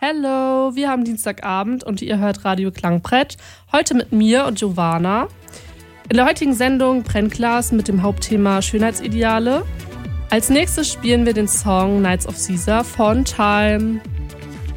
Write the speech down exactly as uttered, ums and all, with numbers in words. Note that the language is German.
Hello, wir haben Dienstagabend und ihr hört Radio Klangbrett. Heute mit mir und Giovanna. In der heutigen Sendung Brennglas mit dem Hauptthema Schönheitsideale. Als nächstes spielen wir den Song Nights of Caesar von Time.